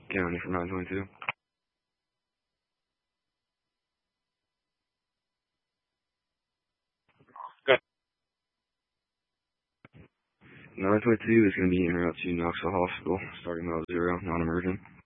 County for 922. 922 is going to be en route to Knoxville Hospital, starting about 0, non-emergent.